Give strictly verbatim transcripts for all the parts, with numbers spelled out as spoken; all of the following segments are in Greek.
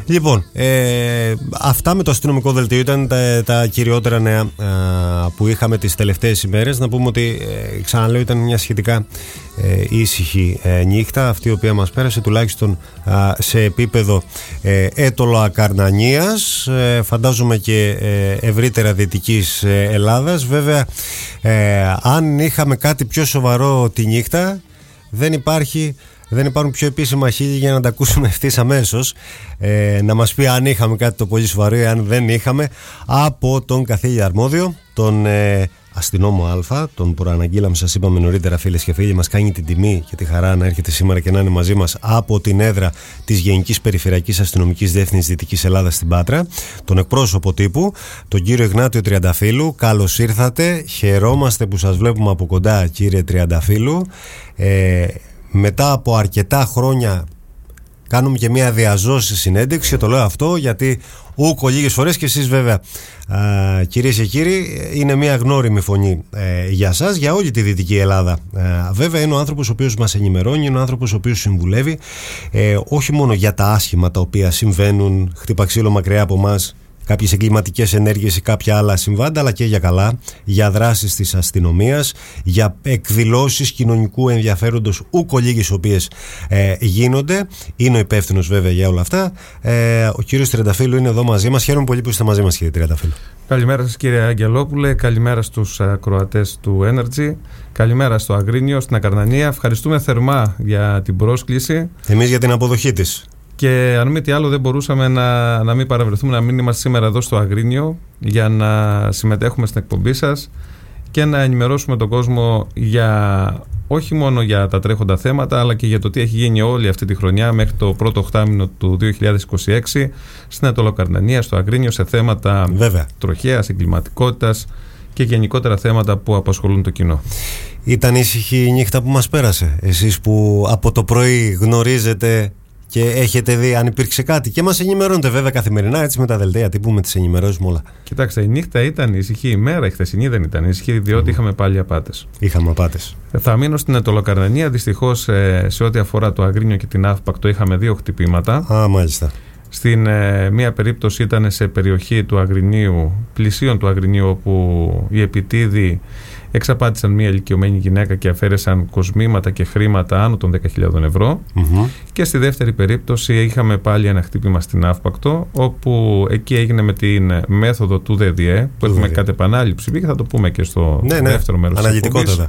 Λοιπόν, ε, αυτά με το αστυνομικό δελτίο ήταν τα, τα κυριότερα νέα ε, που είχαμε τις τελευταίες ημέρες. Να πούμε ότι, ε, ξαναλέω, ήταν μια σχετικά ε, ήσυχη ε, νύχτα, αυτή η οποία μας πέρασε, τουλάχιστον ε, σε επίπεδο ε, Έτωλο-Ακαρνανίας, ε, φαντάζομαι και ε, ευρύτερα Δυτικής ε, Ελλάδας. Βέβαια, ε, αν είχαμε κάτι πιο σοβαρό τη νύχτα, δεν υπάρχει... Δεν υπάρχουν πιο επίσημα χείλη για να τα ακούσουμε ευθύς αμέσως, ε, να μας πει αν είχαμε κάτι το πολύ σοβαρό ή αν δεν είχαμε, από τον καθήλια αρμόδιο, τον ε, αστυνόμο Α, τον προαναγγείλαμε, σας είπαμε νωρίτερα, φίλες και φίλοι. Μας κάνει την τιμή και τη χαρά να έρχεται σήμερα και να είναι μαζί μας από την έδρα της Γενικής Περιφερειακής Αστυνομικής Διεύθυνσης Δυτικής Ελλάδας στην Πάτρα, τον εκπρόσωπο τύπου, τον κύριο Ιγνάτιο Τριανταφύλου. Καλώς ήρθατε, χαιρόμαστε που σας βλέπουμε από κοντά, κύριε Τριανταφύλου. ε, Μετά από αρκετά χρόνια κάνουμε και μια διαζώση συνέντευξη, και το λέω αυτό γιατί ούκο λίγες φορές, και εσείς βέβαια, α, κυρίες και κύριοι, είναι μια γνώριμη φωνή ε, για σας, για όλη τη Δυτική Ελλάδα. Ε, βέβαια είναι ο άνθρωπος ο οποίος μας ενημερώνει, είναι ο άνθρωπος ο οποίος συμβουλεύει, ε, όχι μόνο για τα άσχημα τα οποία συμβαίνουν, χτύπα ξύλο μακριά από εμάς, κάποιες εγκληματικές ενέργειες ή κάποια άλλα συμβάντα, αλλά και για καλά, για δράσεις της αστυνομίας, για εκδηλώσεις κοινωνικού ενδιαφέροντος ούκο λίγες οποίες ε, γίνονται. Είναι ο υπεύθυνος βέβαια για όλα αυτά. Ε, ο κύριος Τριανταφύλου είναι εδώ μαζί μας. Χαίρομαι πολύ που είστε μαζί μας, κύριε Τριανταφύλου. Καλημέρα σας, κύριε Αγγελόπουλε. Καλημέρα στους ακροατές του Energy. Καλημέρα στο Αγρίνιο, στην Ακαρνανία. Ευχαριστούμε θερμά για την πρόσκληση. Εμείς για την αποδοχή της. Και αν μη τι άλλο, δεν μπορούσαμε να, να μην παραβρεθούμε, να μην είμαστε σήμερα εδώ στο Αγρίνιο για να συμμετέχουμε στην εκπομπή σας και να ενημερώσουμε τον κόσμο για, όχι μόνο για τα τρέχοντα θέματα, αλλά και για το τι έχει γίνει όλη αυτή τη χρονιά μέχρι το πρώτο οχτάμηνο του δύο χιλιάδες είκοσι έξι στην Έτωλο-Ακαρνανία, στο Αγρίνιο, σε θέματα Βέβαια. τροχέας, εγκληματικότητας και γενικότερα θέματα που απασχολούν το κοινό. Ήταν ήσυχη η νύχτα που μας πέρασε, εσείς που από το πρωί γνωρίζετε και έχετε δει αν υπήρξε κάτι, και μας ενημερώνετε βέβαια καθημερινά, έτσι, με τα δελτία τύπου, με τις ενημερώσεις μου όλα. Κοιτάξτε, η νύχτα ήταν ήσυχη, η μέρα η χθεσινή δεν ήταν ήσυχη, διότι mm. είχαμε πάλι απάτες. Είχαμε απάτες. Θα μείνω στην Έτωλο-Ακαρνανία. Δυστυχώς, σε ό,τι αφορά το Αγρίνιο και την ΑΦΠΑΚ, το είχαμε δύο χτυπήματα. Α, μάλιστα. Στην ε, μία περίπτωση ήταν σε περιοχή του Αγρινίου, πλησίων του Αγρινίου, όπου οι επιτίδοι εξαπάτησαν μια ηλικιωμένη γυναίκα και αφαίρεσαν κοσμήματα και χρήματα άνω των δέκα χιλιάδες ευρώ. Mm-hmm. Και στη δεύτερη περίπτωση είχαμε πάλι ένα χτύπημα στην Αύπακτο, όπου εκεί έγινε με την μέθοδο του ΔΔΕ, που έχουμε κατ' επανάληψη πει, και θα το πούμε και στο ναι, ναι, δεύτερο μέρος της εκπομπής.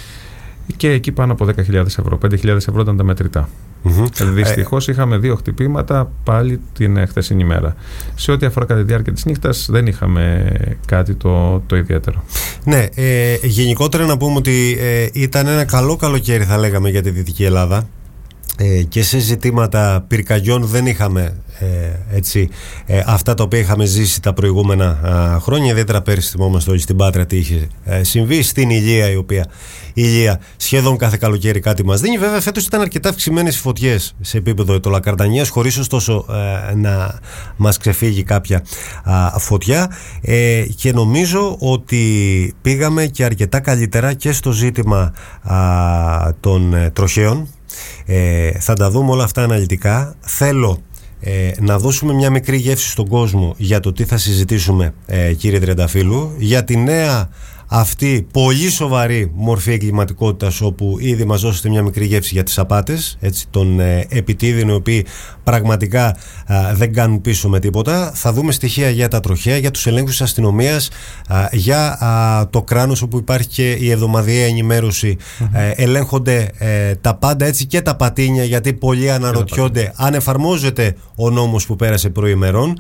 Και εκεί πάνω από δέκα χιλιάδες ευρώ, πέντε χιλιάδες ευρώ ήταν τα μετρητά. Mm-hmm. Δυστυχώς ε... είχαμε δύο χτυπήματα πάλι την χθεσινή μέρα. Σε ό,τι αφορά κατά τη διάρκεια της νύχτας δεν είχαμε κάτι το, το ιδιαίτερο. Ναι, ε, γενικότερα να πούμε ότι ε, ήταν ένα καλό καλοκαίρι, θα λέγαμε, για τη Δυτική Ελλάδα. Ε, και σε ζητήματα πυρκαγιών δεν είχαμε ε, έτσι, ε, αυτά τα οποία είχαμε ζήσει τα προηγούμενα α, χρόνια. Ιδιαίτερα πέρυσι θυμόμαστε όλοι στην Πάτρα τι είχε ε, συμβεί, στην Ηλία, η οποία η Ηλία σχεδόν κάθε καλοκαίρι κάτι μας δίνει. Βέβαια φέτος ήταν αρκετά αυξημένες οι φωτιές σε επίπεδο Έτωλο-Ακαρνανίας, χωρίς ωστόσο ε, να μας ξεφύγει κάποια α, φωτιά, ε, και νομίζω ότι πήγαμε και αρκετά καλύτερα και στο ζήτημα α, των ε, τροχαίων. Ε, θα τα δούμε όλα αυτά αναλυτικά. Θέλω ε, να δώσουμε μια μικρή γεύση στον κόσμο για το τι θα συζητήσουμε, ε, κύριε Τριανταφύλου, για τη νέα αυτή πολύ σοβαρή μορφή εγκληματικότητας, όπου ήδη μας δώσετε μια μικρή γεύση για τις απάτες, έτσι, των ε, επιτίδων, οι οποίοι πραγματικά α, δεν κάνουν πίσω με τίποτα. Θα δούμε στοιχεία για τα τροχαία, για τους ελέγχους της αστυνομίας, α, για α, το κράνος, όπου υπάρχει και η εβδομαδιαία ενημέρωση. Mm-hmm. ε, ελέγχονται ε, τα πάντα, έτσι, και τα πατίνια, γιατί πολλοί αναρωτιόνται αν εφαρμόζεται ο νόμος που πέρασε προημερών.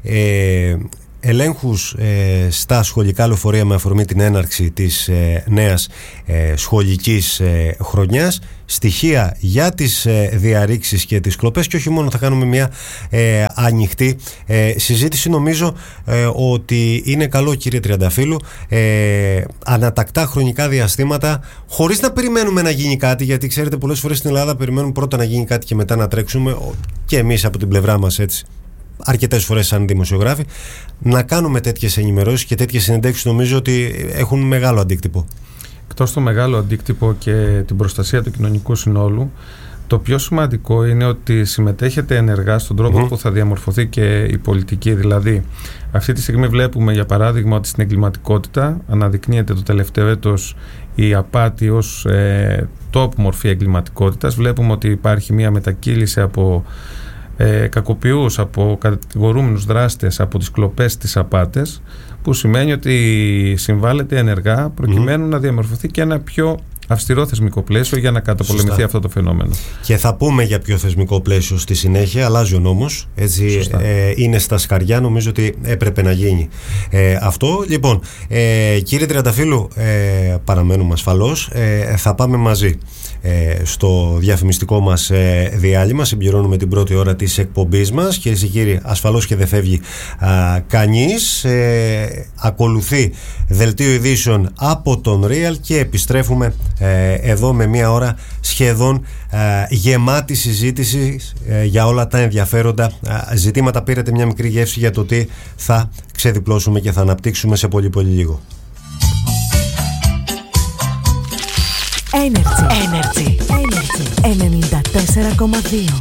ε, Ελέγχους ε, στα σχολικά λεωφορεία με αφορμή την έναρξη της ε, νέας ε, σχολικής ε, χρονιάς, στοιχεία για τις ε, διαρρήξεις και τις κλοπές, και όχι μόνο. Θα κάνουμε μια ε, ανοιχτή ε, συζήτηση. Νομίζω ε, ότι είναι καλό, κύριε Τριανταφύλου, ε, ανατακτά χρονικά διαστήματα, χωρίς να περιμένουμε να γίνει κάτι, γιατί ξέρετε πολλές φορές στην Ελλάδα περιμένουμε πρώτα να γίνει κάτι και μετά να τρέξουμε, και εμείς από την πλευρά μας, έτσι, αρκετές φορές σαν δημοσιογράφοι, να κάνουμε τέτοιες ενημερώσεις και τέτοιες συνεντεύξεις. Νομίζω ότι έχουν μεγάλο αντίκτυπο. Εκτός το μεγάλο αντίκτυπο και την προστασία του κοινωνικού συνόλου, Το πιο σημαντικό είναι ότι συμμετέχετε ενεργά στον τρόπο mm. που θα διαμορφωθεί και η πολιτική. Δηλαδή, αυτή τη στιγμή βλέπουμε για παράδειγμα ότι στην εγκληματικότητα αναδεικνύεται το τελευταίο έτος η απάτη ως ε, top μορφή εγκληματικότητας. Βλέπουμε ότι υπάρχει μια μετακύληση από ε, κακοποιούς, από κατηγορούμενους δράστες, από τις κλοπές, τις απάτες, που σημαίνει ότι συμβάλλεται ενεργά προκειμένου mm. να διαμορφωθεί και ένα πιο αυστηρό θεσμικό πλαίσιο για να καταπολεμηθεί Σωστά. αυτό το φαινόμενο. Και θα πούμε για πιο θεσμικό πλαίσιο στη συνέχεια. Αλλάζει ο νόμος. Έτσι, ε, είναι στα σκαριά. Νομίζω ότι έπρεπε να γίνει ε, αυτό. Λοιπόν, ε, κύριε Τριανταφύλου, ε, παραμένουμε ασφαλώς. Ε, θα πάμε μαζί ε, στο διαφημιστικό μας ε, διάλειμμα. Συμπληρώνουμε την πρώτη ώρα της εκπομπής μας. Κυρίες και κύριοι, ασφαλώς και δεν φεύγει α, κανείς. Ε, ακολουθεί δελτίο ειδήσεων από τον Real και επιστρέφουμε Ε, εδώ με μία ώρα σχεδόν ε, γεμάτη συζήτηση ε, για όλα τα ενδιαφέροντα ε, ζητήματα. Πήρατε μια μικρή γεύση για το τι θα ξεδιπλώσουμε και θα αναπτύξουμε σε πολύ πολύ λίγο. Energy, Energy, Energy ενενήντα τέσσερα κόμμα δύο.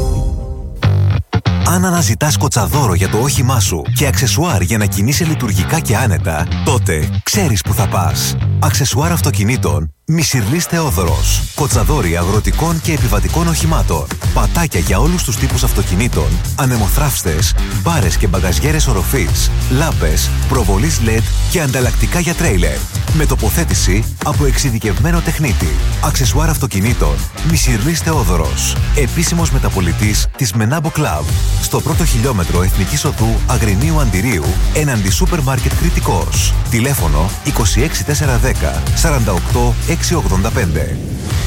Αν αναζητάς κοτσαδόρο για το όχημά σου και αξεσουάρ για να κινείσαι λειτουργικά και άνετα, τότε ξέρεις που θα πας. Αξεσουάρ αυτοκινήτων Μισηρλής Θεόδωρος. Κοτσαδόροι αγροτικών και επιβατικών οχημάτων. Πατάκια για όλους τους τύπους αυτοκινήτων. Ανεμοθράφστες, μπάρες και μπαγαζιέρες οροφής. Λάμπες, προβολής ελ ι ντι και ανταλλακτικά για τρέιλερ. Με τοποθέτηση από εξειδικευμένο τεχνίτη. Αξεσουάρ αυτοκινήτων Μισηρλής Θεόδωρος. Επίσημος μεταπολιτής της Menabo Club. Στο πρώτο χιλιόμετρο Εθνικής Οδού Αγρινίου Αντιρίου, έναντι σούπερ μάρκετ Κρητικός. Τηλέφωνο είκοσι έξι τετρακόσια δέκα σαράντα οκτώ εξακόσια ογδόντα πέντε.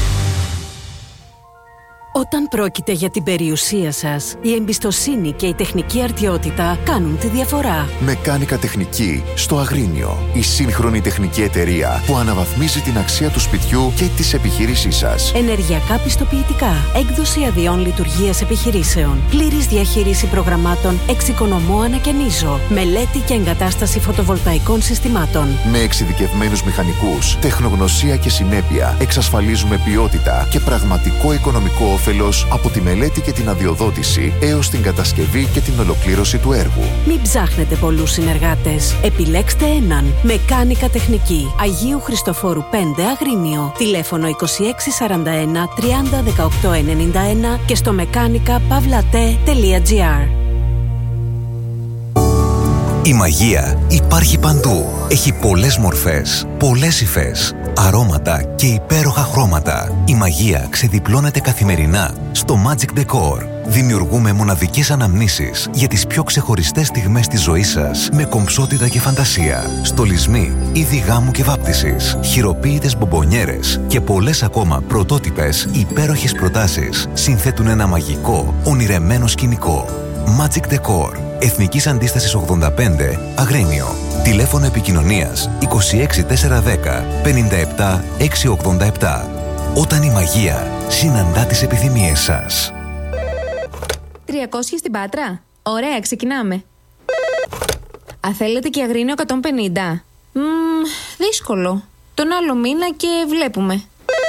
Όταν πρόκειται για την περιουσία σας, η εμπιστοσύνη και η τεχνική αρτιότητα κάνουν τη διαφορά. Μεκάνικα Τεχνική στο Αγρίνιο. Η σύγχρονη τεχνική εταιρεία που αναβαθμίζει την αξία του σπιτιού και της επιχείρησής σας. Ενεργειακά πιστοποιητικά, έκδοση αδειών λειτουργίας επιχειρήσεων, πλήρης διαχείριση προγραμμάτων, εξοικονομώ ανακαινίζω, μελέτη και εγκατάσταση φωτοβολταϊκών συστημάτων. Με εξειδικευμένους μηχανικούς, τεχνογνωσία και συνέπεια εξασφαλίζουμε ποιότητα και πραγματικό οικονομικό όφελος από τη μελέτη και την αδειοδότηση έως την κατασκευή και την ολοκλήρωση του έργου. Μην ψάχνετε πολλούς συνεργάτες. Επιλέξτε έναν. Μεκάνικα Τεχνική. Αγίου Χριστοφόρου πέντε Αγρίνιο. Τηλέφωνο είκοσι έξι σαράντα ένα τριάντα δεκαοκτώ ενενήντα ένα και στο μεκάνικα παύλα-τε τελεία τζι άρ. Η μαγεία υπάρχει παντού. Έχει πολλές μορφές, πολλές υφές, αρώματα και υπέροχα χρώματα. Η μαγεία ξεδιπλώνεται καθημερινά στο Magic Decor. Δημιουργούμε μοναδικές αναμνήσεις για τις πιο ξεχωριστές στιγμές της ζωής σας με κομψότητα και φαντασία. Στολισμοί, είδη γάμου και βάπτισης, χειροποίητες μπομπονιέρες και πολλές ακόμα πρωτότυπες υπέροχες προτάσεις συνθέτουν ένα μαγικό, ονειρεμένο σκηνικό. Magic Decor. Εθνικής Αντίστασης ογδόντα πέντε, Αγρίνιο. Τηλέφωνο επικοινωνίας είκοσι έξι τετρακόσια δέκα πενήντα επτά εξακόσια ογδόντα επτά. Όταν η μαγεία συναντά τις επιθυμίες σας. τριακόσια στην Πάτρα. Ωραία, ξεκινάμε. Α, θέλετε και Αγρίνιο εκατόν πενήντα. Μμμ, δύσκολο. Τον άλλο μήνα και βλέπουμε.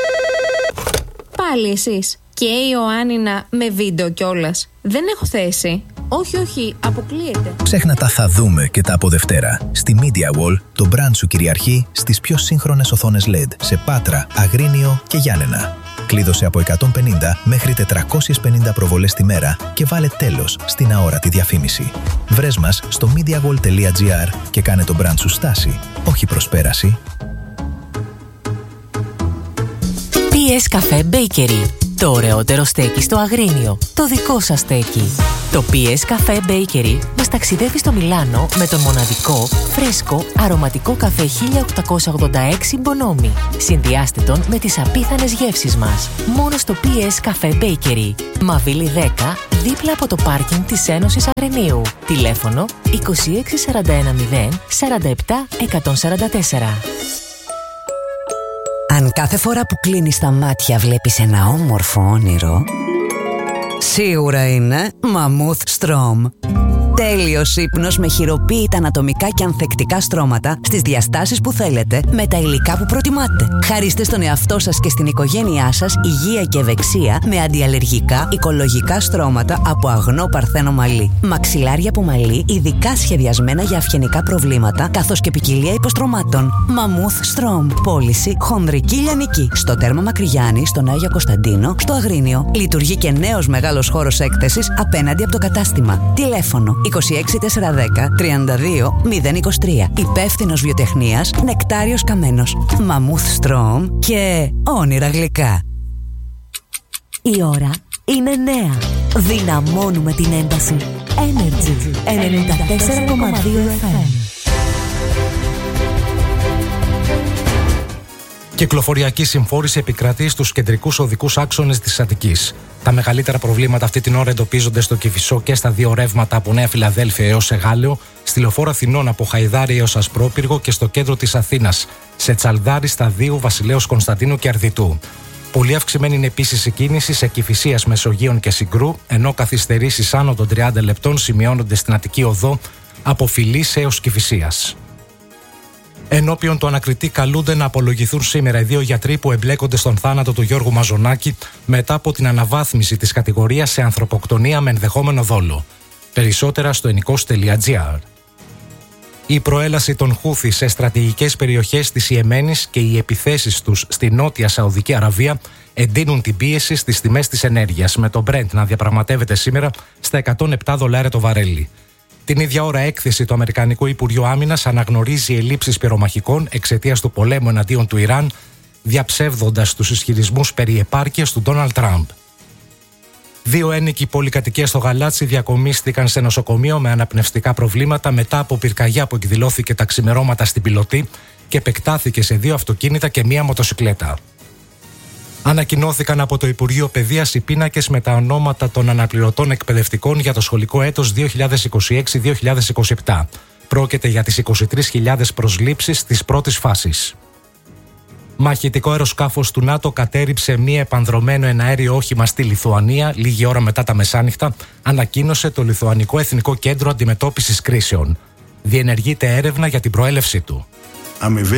Πάλι εσείς. Και η Ιωάννινα με βίντεο κιόλας. Δεν έχω θέση. Όχι, όχι, αποκλείεται. Ψέχνα τα θα δούμε και τα από Δευτέρα. Στη Media Wall, το brand σου κυριαρχεί στις πιο σύγχρονες οθόνες ελ ι ντι σε Πάτρα, Αγρίνιο και Γιάννενα. Κλείδωσε από εκατόν πενήντα μέχρι τετρακόσιες πενήντα προβολές τη μέρα και βάλε τέλος στην αόρατη διαφήμιση. Βρες μας στο mediawall τελεία τζι άρ και κάνε το brand σου στάση, όχι προσπέραση. πι ες Cafe Bakery. Το ωραιότερο στέκι στο Αγρίνιο. Το δικό σας στέκι. Το πι ες Cafe Bakery μας ταξιδεύει στο Μιλάνο με τον μοναδικό, φρέσκο, αρωματικό καφέ χίλια οκτακόσια ογδόντα έξι Bonomi. Συνδυάστε τον με τις απίθανες γεύσεις μας. Μόνο στο πι ες Cafe Bakery. Μαβίλη δέκα, δίπλα από το πάρκινγκ της Ένωσης Αγρινίου. Τηλέφωνο είκοσι έξι σαράντα ένα μηδέν σαράντα επτά εκατόν σαράντα τέσσερα. Αν κάθε φορά που κλείνεις τα μάτια βλέπεις ένα όμορφο όνειρο, σίγουρα είναι Mammoth Strom. Τέλειος ύπνος με χειροποίητα ανατομικά και ανθεκτικά στρώματα στις διαστάσεις που θέλετε με τα υλικά που προτιμάτε. Χαρίστε στον εαυτό σας και στην οικογένειά σας υγεία και ευεξία με αντιαλλεργικά, οικολογικά στρώματα από αγνό παρθένο μαλλί. Μαξιλάρια από μαλλί ειδικά σχεδιασμένα για αυγενικά προβλήματα καθώς και ποικιλία υποστρωμάτων. Mammoth Strom. Πώληση χονδρική λιανική. Στο Τέρμα Μακρυγιάννη, στον Άγιο Κωνσταντίνο, στο Αγρίνιο. Λειτουργεί και νέος μεγάλος χώρος έκθεσης απέναντι από το κατάστημα. Τηλέφωνο είκοσι έξι τετρακόσια δέκα τριάντα δύο μηδέν είκοσι τρία. Υπεύθυνος βιοτεχνίας Νεκτάριος Καμένος. Mammoth Strom και όνειρα γλυκά. Η ώρα είναι νέα. Δυναμώνουμε την ένταση. Energy ενενήντα τέσσερα κόμμα δύο εφ εμ. Κυκλοφοριακή συμφόρηση επικρατεί στους κεντρικούς οδικούς άξονες της Αττικής. Τα μεγαλύτερα προβλήματα αυτή την ώρα εντοπίζονται στο Κηφισό και στα δύο ρεύματα από Νέα Φιλαδέλφια έως Εγάλεο, στη Λεωφόρο Αθηνών από Χαϊδάρη έως Ασπρόπυργο και στο κέντρο της Αθήνας, σε Τσαλδάρη, Σταδίου, Βασιλέως Κωνσταντίνου και Αρδιτού. Πολύ αυξημένη είναι επίσης η κίνηση σε Κηφισίας, Μεσογείων και Συγκρού, ενώ καθυστερήσεις άνω των τριάντα λεπτών σημειώνονται στην Αττική Οδό από Φιλής έως Κηφισίας. Ενώπιον του ανακριτή καλούνται να απολογηθούν σήμερα οι δύο γιατροί που εμπλέκονται στον θάνατο του Γιώργου Μαζονάκη μετά από την αναβάθμιση της κατηγορίας σε ανθρωποκτονία με ενδεχόμενο δόλο. Περισσότερα στο ενικός τελεία τζι άρ. Η προέλαση των Χούθι σε στρατηγικές περιοχές της Ιεμένης και οι επιθέσεις τους στη Νότια Σαουδική Αραβία εντείνουν την πίεση στις τιμές της ενέργειας, με το Brent να διαπραγματεύεται σήμερα στα εκατόν επτά δολάρια το βαρέλι. Την ίδια ώρα, έκθεση του Αμερικανικού Υπουργείου Άμυνας αναγνωρίζει ελλείψεις πυρομαχικών εξαιτίας του πολέμου εναντίον του Ιράν, διαψεύδοντας τους ισχυρισμούς περί επάρκειας του Ντόναλντ Τραμπ. Δύο ένοικοι πολυκατοικίες στο Γαλάτσι διακομίστηκαν σε νοσοκομείο με αναπνευστικά προβλήματα μετά από πυρκαγιά που εκδηλώθηκε τα ξημερώματα στην Πιλωτή και επεκτάθηκε σε δύο αυτοκίνητα και μία μοτοσικλέτα. Ανακοινώθηκαν από το Υπουργείο Παιδείας οι πίνακες με τα ονόματα των αναπληρωτών εκπαιδευτικών για το σχολικό έτος δύο χιλιάδες είκοσι έξι δύο χιλιάδες είκοσι επτά. Πρόκειται για τις είκοσι τρεις χιλιάδες προσλήψεις της πρώτης φάσης. Μαχητικό αεροσκάφος του ΝΑΤΟ κατέριψε μία επανδρωμένο εναέριο όχημα στη Λιθουανία λίγη ώρα μετά τα μεσάνυχτα, ανακοίνωσε το Λιθουανικό Εθνικό Κέντρο Αντιμετώπισης Κρίσεων. Διενεργείται έρευνα για την προέλευσή του. Αμοιβαία